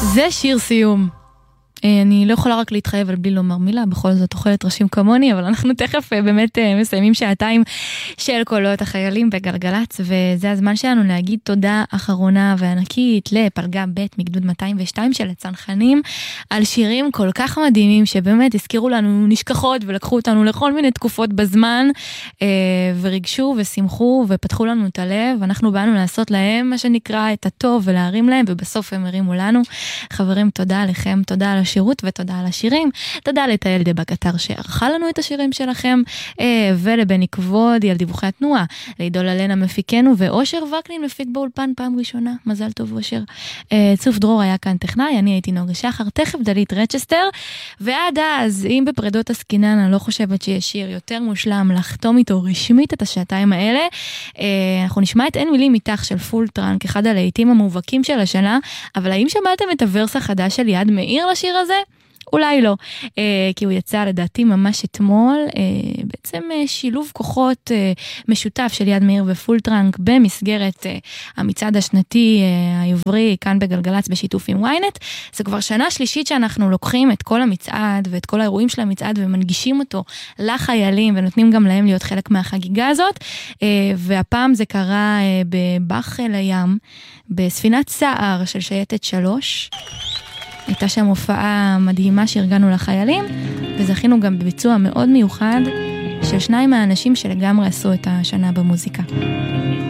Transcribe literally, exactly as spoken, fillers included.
זה שיר סיום. אני לא יכולה רק להתחייב על בלי לומר מילה, בכל זאת אוכלת ראשים כמוני, אבל אנחנו תכף באמת מסיימים שעתיים של קולות החיילים בגלגלץ, וזה הזמן שלנו להגיד תודה אחרונה וענקית לפלגה ב' מגדוד מאתיים ושתיים של הצנחנים, על שירים כל כך מדהימים, שבאמת הזכירו לנו נשכחות ולקחו אותנו לכל מיני תקופות בזמן, ורגשו ושמחו ופתחו לנו את הלב, ואנחנו באנו לעשות להם מה שנקרא את הטוב ולהרים להם, ובסוף הם הרימו לנו. חברים, תודה עליכם, תודה על השירות ותודה על השירים. תודה לתאל דה בקטר שערכה לנו את השירים שלכם, ולבני כבודי על דיווחי התנועה, לעידול אלנה מפיקנו, ואושר וקנין מפיק באולפן פעם ראשונה. מזל טוב אושר. צוף דרור היה כאן טכנאי, אני הייתי נוגה שחר, תכף דלית רצ'סטר, ועד אז, אם בפרדות הסקינן, אני לא חושבת שיש שיר יותר מושלם לחתום איתו רשמית את השעתיים האלה. אנחנו נשמע את אין מילים איתך של פול טראנק, אחד הלהיטים המובהקים של השנה, אבל האם שמעתם את הוורס החדש של יד מאיר לשיר הזה? אולי לא, כי הוא יצא לדעתי ממש אתמול, בעצם שילוב כוחות משותף של יד מאיר ופול טראנק במסגרת המצעד השנתי העברי כאן בגלגלץ בשיתוף עם וויינט. זה כבר שנה שלישית שאנחנו לוקחים את כל המצעד ואת כל האירועים של המצעד ומנגישים אותו לחיילים ונותנים גם להם להיות חלק מהחגיגה הזאת, והפעם זה קרה בבח אל הים, בספינת סער של שייטת שלוש. הייתה שם הופעה מדהימה שארגנו לחיילים, וזכינו גם בביצוע מאוד מיוחד של שניים מהאנשים שלגמרי עשו את השנה במוזיקה.